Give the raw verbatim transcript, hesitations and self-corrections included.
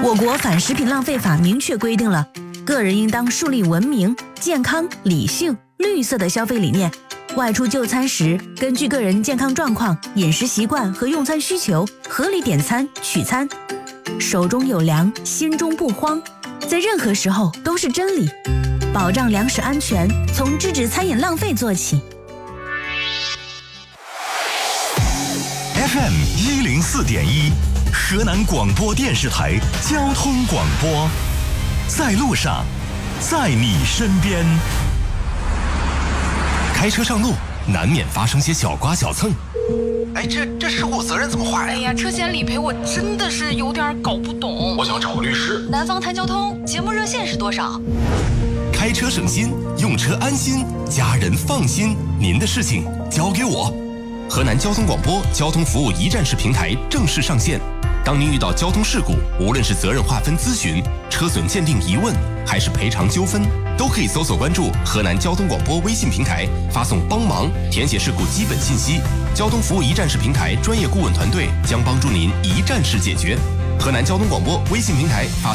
我国反食品浪费法明确规定了，个人应当树立文明、健康、理性、绿色的消费理念。外出就餐时，根据个人健康状况、饮食习惯和用餐需求，合理点餐取餐。手中有粮，心中不慌，在任何时候都是真理。保障粮食安全，从制止餐饮浪费做起。 F M 一零四点一，河南广播电视台交通广播，在路上，在你身边。开车上路，难免发生些小刮小蹭。 哎，这这事故责任怎么划呀？ 哎呀，车险理赔我真的是有点搞不懂。 我想找个律师。 南方谈交通节目热线是多少？ 开车省心，用车安心，家人放心。您的事情交给我。河南交通广播交通服务一站式平台正式上线。当您遇到交通事故，无论是责任划分咨询、车损鉴定疑问，还是赔偿纠纷，都可以搜索关注河南交通广播微信平台，发送帮忙，填写事故基本信息。交通服务一站式平台专业顾问团队将帮助您一站式解决。河南交通广播微信平台发